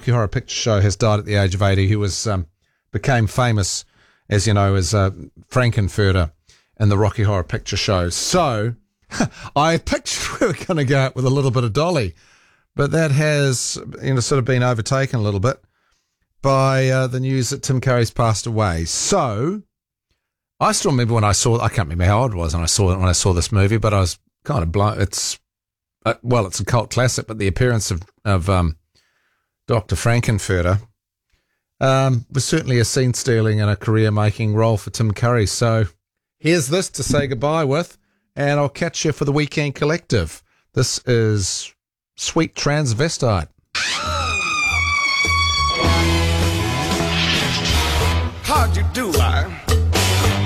Rocky Horror Picture Show, has died at the age of 80. He was became famous, as you know, as Frankenfurter in the Rocky Horror Picture Show. So I pictured we were going to go out with a little bit of Dolly, but that has sort of been overtaken a little bit by the news that Tim Curry's passed away. So I still remember when I can't remember how old I was when I saw this movie, but I was kind of blown. It's a cult classic, but the appearance of Dr. Frankenfurter was certainly a scene-stealing and a career-making role for Tim Curry. So here's this to say goodbye with, and I'll catch you for the Weekend Collective. This is Sweet Transvestite. How'd you do, man?